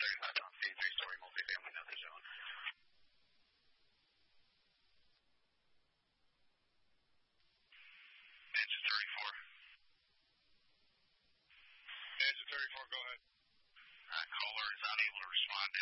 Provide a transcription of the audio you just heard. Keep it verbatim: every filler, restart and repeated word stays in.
three-story multifamily in the zone. Engine thirty-four. Engine thirty-four, go ahead. Uh, caller is unable to respond.